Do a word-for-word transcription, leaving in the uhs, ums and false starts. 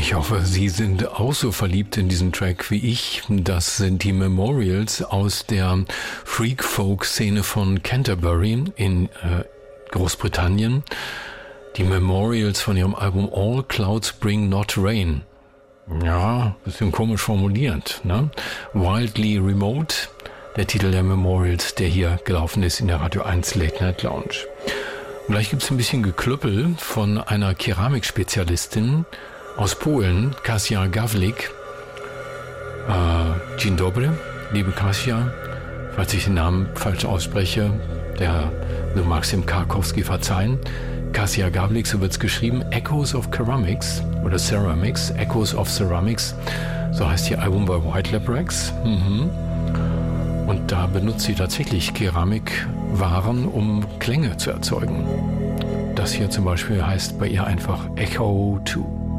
Ich hoffe, Sie sind auch so verliebt in diesen Track wie ich. Das sind die Memorials aus der Freak-Folk-Szene von Canterbury in äh, Großbritannien. Die Memorials von ihrem Album All Clouds Bring Not Rain. Ja, bisschen komisch formuliert, ne? Wildly Remote, der Titel der Memorials, der hier gelaufen ist in der Radio eins Late Night Lounge. Und gleich gibt's ein bisschen Geklüppel von einer Keramikspezialistin aus Polen, Kasia Gawlik. Äh, Dzień dobry, liebe Kasia, falls ich den Namen falsch ausspreche, der du magst dem Karkowski verzeihen. Kasia Gawlik, so wird's geschrieben, Echoes of Ceramics oder Ceramics, Echoes of Ceramics, so heißt ihr Album bei White Lab Records. Mhm. Und da benutzt sie tatsächlich Keramikwaren, um Klänge zu erzeugen. Das hier zum Beispiel heißt bei ihr einfach Echo zwei.